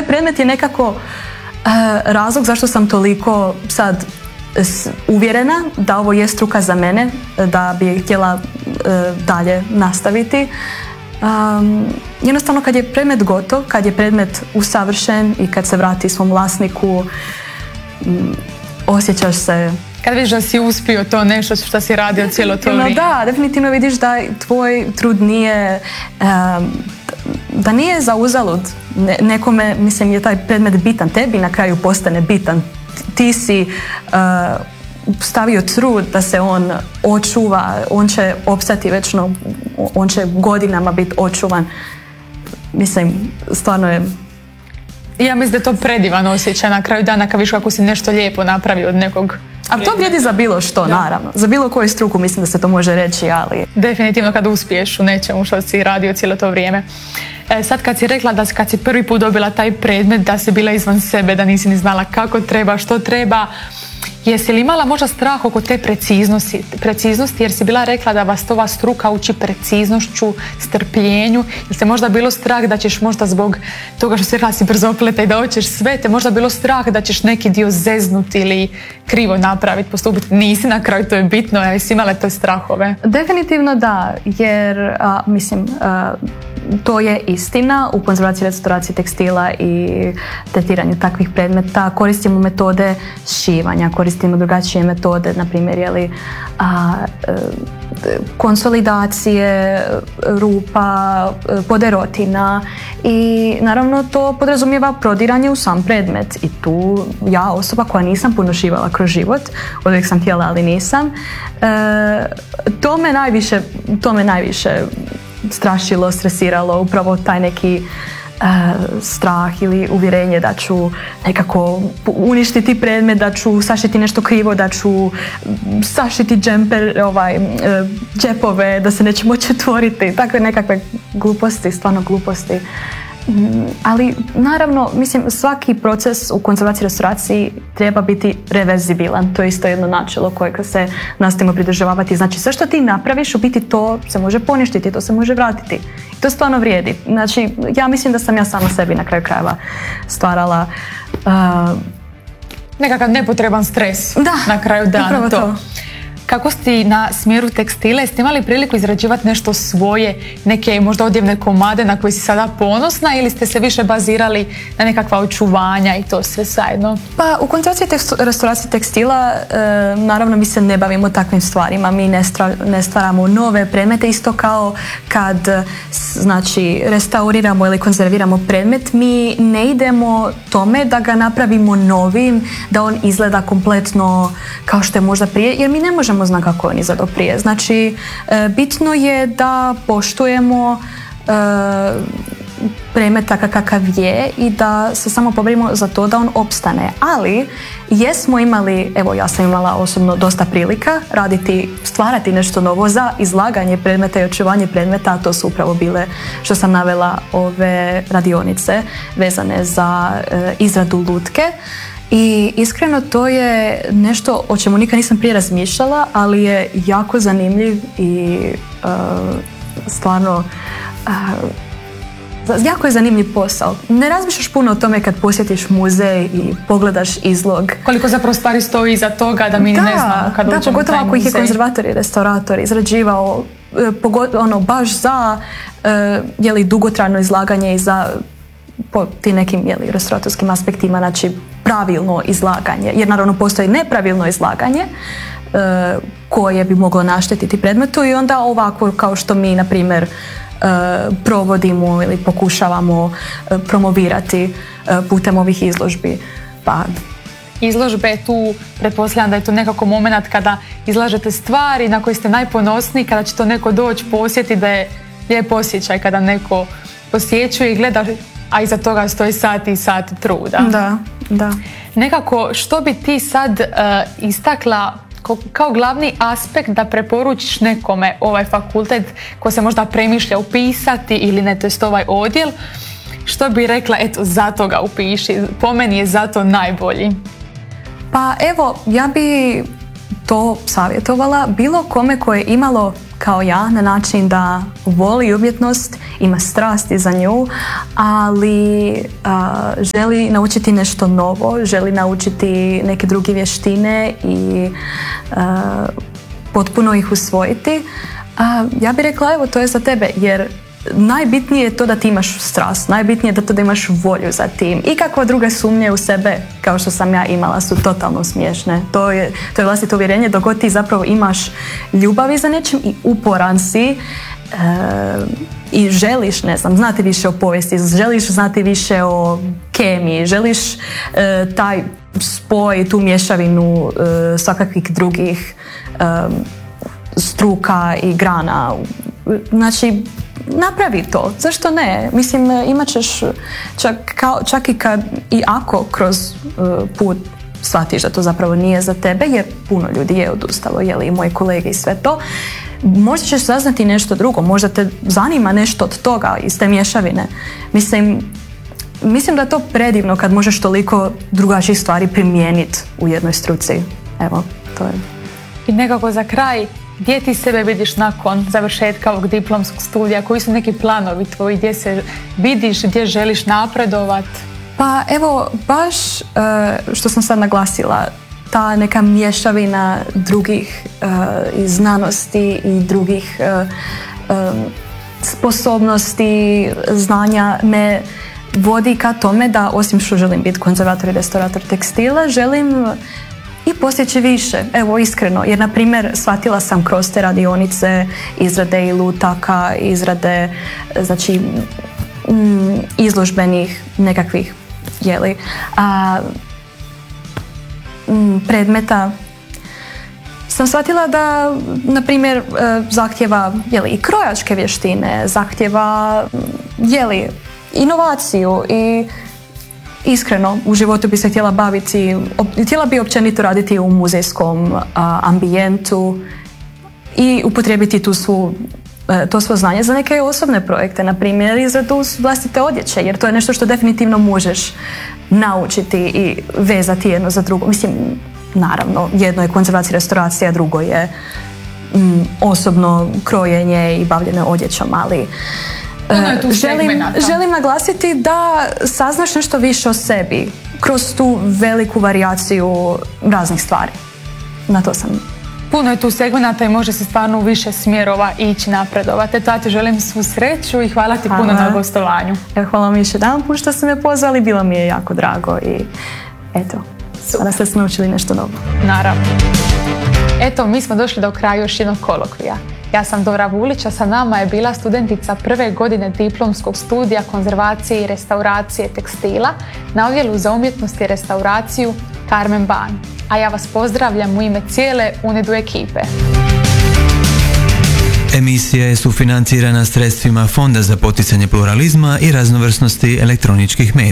taj predmet je nekako razlog zašto sam toliko sad uvjerena da ovo je struka za mene, da bi htjela dalje nastaviti. Jednostavno kad je predmet gotov, kad je predmet usavršen i kad se vrati svom vlasniku, osjećaš se... Kad vidiš da si uspio to nešto što si radio cijelo to vrijeme. Da, definitivno vidiš da tvoj trud nije, da nije za uzalud. Nekome, mislim, je taj predmet bitan, tebi na kraju postane bitan. Ti si stavio trud da se on očuva, on će opstati večno, on će godinama biti očuvan. Mislim, stvarno je... Ja mislim da je to predivan osjećaj na kraju dana kad viš kako si nešto lijepo napravio od nekog. A to vrijedi za bilo što, naravno. Za bilo koju struku mislim da se to može reći, ali... Definitivno kad uspiješ u nečemu što si radio cijelo to vrijeme. Sad kad si rekla da kad si prvi put dobila taj predmet, da si bila izvan sebe, da nisi ni znala kako treba, što treba, jesi li imala možda strah oko te preciznosti jer si bila rekla da vas ova struka uči preciznošću, strpljenju, ili te možda bilo strah da ćeš možda zbog toga što si rekla si brzopleta i da hoćeš sve, te možda bilo strah da ćeš neki dio zeznuti ili krivo napraviti, postupiti? Nisi, na kraju to je bitno, ali si imala te strahove? Definitivno da, jer mislim, to je istina. U konzervaciji i restauraciji tekstila i tretiranju takvih predmeta koristimo metode šivanja, koristimo drugačije metode, na primjer konsolidacije rupa, poderotina, i naravno to podrazumijeva prodiranje u sam predmet. I tu ja, osoba koja nisam puno šivala kroz život, uvijek sam htjela ali nisam, to me najviše strašilo, stresiralo, upravo taj neki strah ili uvjerenje da ću nekako uništiti predmet, da ću sašiti nešto krivo, da ću sašiti džepove, da se neće moći otvoriti, takve nekakve gluposti, stvarno gluposti. Ali naravno, mislim, svaki proces u konzervaciji i restauraciji treba biti reverzibilan. To je isto jedno načelo kojeg se nastavimo pridržavati. Znači, sve što ti napraviš, u biti to se može poništiti, to se može vratiti. I to stvarno vrijedi. Znači, ja mislim da sam ja sama sebi na kraju krajeva stvarala nekakav nepotreban stres na kraju dana. To. Kako ste na smjeru tekstile, ste imali priliku izrađivati nešto svoje, neke možda odjevne komade na koje si sada ponosna, ili ste se više bazirali na nekakva očuvanja i to sve zajedno? Pa u konzervaciji i restauraciji tekstila naravno mi se ne bavimo takvim stvarima, mi ne stvaramo nove predmete, isto kao kad znači restauriramo ili konzerviramo predmet, mi ne idemo tome da ga napravimo novim, da on izgleda kompletno kao što je možda prije, jer mi ne možemo znati kako on izgledao prije. Znači, bitno je da poštujemo predmet takav kakav je i da se samo pobrimo za to da on opstane. Ali, jesmo imali, evo ja sam imala osobno dosta prilika stvarati nešto novo za izlaganje predmeta i očuvanje predmeta, a to su upravo bile, što sam navela, ove radionice vezane za izradu lutke. I iskreno to je nešto o čemu nikad nisam prije razmišljala, ali je jako zanimljiv i stvarno jako je zanimljiv posao. Ne razmišljaš puno o tome kad posjetiš muzej i pogledaš izlog. Koliko zapravo stvari stoji iza toga da mi ne znamo kad uđemo u taj muzej. Da, pogotovo ako ih je konzervator i restaurator izrađivao baš za dugotrajno izlaganje i za po ti nekim restauratorskim aspektima, znači pravilno izlaganje, jer naravno postoji nepravilno izlaganje koje bi moglo naštetiti predmetu, i onda ovako kao što mi na primjer provodimo ili pokušavamo promovirati putem ovih izložbi. Pa izložbe tu, pretpostavljam da je to nekako moment kada izlažete stvari na koje ste najponosniji, kada će to neko doći posjetiti, da je lijep osjećaj kada neko posjećuje i gleda, a iza toga stoji sati i sati truda. Da. Nekako, što bi ti sad istakla kao glavni aspekt da preporučiš nekome ovaj fakultet ko se možda premišlja upisati ili ne, to jest ovaj odjel, što bi rekla, eto, zato ga upiši, po meni je zato najbolji? Pa evo, ja bi to savjetovala bilo kome koje je imalo kao ja na način da voli umjetnost, ima strasti za nju, ali želi naučiti nešto novo, želi naučiti neke druge vještine i potpuno ih usvojiti. Ja bih rekla, evo, to je za tebe, jer najbitnije je to da ti imaš strast, najbitnije je da imaš volju za tim. I kakva druga sumnje u sebe, kao što sam ja imala, su totalno smiješne. To je vlastito uvjerenje, dok god ti zapravo imaš ljubavi za nečim i uporan si i želiš, ne znam, znati više o povijesti, želiš znati više o kemiji, želiš taj spoj, tu mješavinu svakakvih drugih struka i grana. Znači, napravi to. Zašto ne? Mislim, imat ćeš čak i ako kroz put shvatiš da to zapravo nije za tebe, jer puno ljudi je odustalo, i moji kolege i sve to, možda ćeš saznati nešto drugo, možda te zanima nešto od toga, iz te mješavine. Mislim da je to predivno kad možeš toliko drugačijih stvari primijeniti u jednoj struci. Evo, to je. I nekako za kraj, gdje ti sebe vidiš nakon završetka ovog diplomskog studija? Koji su neki planovi tvoji? Gdje se vidiš? Gdje želiš napredovati? Pa evo, baš što sam sad naglasila, ta neka mješavina drugih znanosti i drugih sposobnosti, znanja me vodi ka tome da, osim što želim biti konzervator i restaurator tekstila, želim i postići više, evo, iskreno, jer na primjer shvatila sam kroz te radionice izrade i lutaka, izrade, znači, izložbenih nekakvih predmeta, sam shvatila da, na primjer, zahtjeva i krojačke vještine, zahtjeva inovaciju i iskreno u životu bi se htjela baviti, htjela bi općenito raditi u muzejskom ambijentu i upotrijebiti to svo znanje za neke osobne projekte, na primjer izradu vlastite odjeće, jer to je nešto što definitivno možeš naučiti i vezati jedno za drugo. Mislim, naravno, jedno je konzervacija i restauracija, drugo je osobno krojenje i bavljenje odjećom, ali želim naglasiti da saznaš nešto više o sebi kroz tu veliku varijaciju raznih stvari. Na to sam. Puno je tu segmenata i može se stvarno u više smjerova ići napredovati. Eto, ja ti želim svu sreću i hvala ti puno na gostovanju. Hvala mi još jedanput što ste me pozvali, bilo mi je jako drago i eto, da ste se naučili nešto novo. Naravno. Eto, mi smo došli do kraja još jednog kolokvija. Ja sam Dora Vulić, a sa nama je bila studentica prve godine diplomskog studija konzervacije i restauracije tekstila na odjelu za umjetnost i restauraciju Carmen Ban. A ja vas pozdravljam u ime cijele UNEDU ekipe. Emisija je sufinancirana sredstvima Fonda za poticanje pluralizma i raznovrsnosti elektroničkih medija.